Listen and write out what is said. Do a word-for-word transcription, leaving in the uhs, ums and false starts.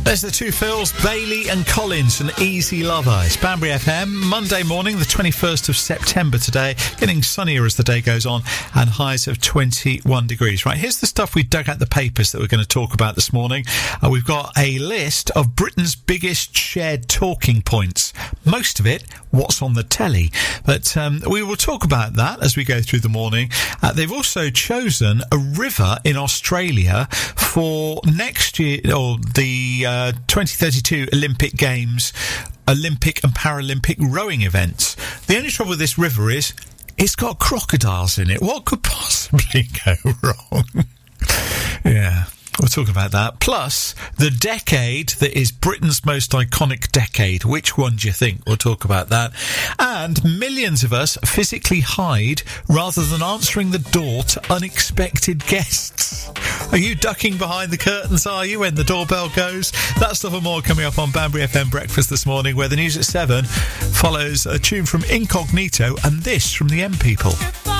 There's the two Phils, Bailey and Collins, and Easy Lover. It's Banbury F M, Monday morning, the twenty-first of September today, getting sunnier as the day goes on, and highs of twenty-one degrees. Right, here's the stuff we dug out the papers that we're going to talk about this morning. Uh, we've got a list of Britain's biggest shared talking points. Most of it, what's on the telly. But um, we will talk about that as we go through the morning. Uh, they've also chosen a river in Australia for next year, or the uh, twenty thirty-two Olympic Games, Olympic and Paralympic rowing events. The only trouble with this river is it's got crocodiles in it. What could possibly go wrong? Yeah. We'll talk about that. Plus, the decade that is Britain's most iconic decade. Which one do you think? We'll talk about that. And millions of us physically hide rather than answering the door to unexpected guests. Are you ducking behind the curtains, are you, when the doorbell goes? That stuff and more coming up on Banbury F M Breakfast this morning, where the news at seven follows a tune from Incognito and this from the M People.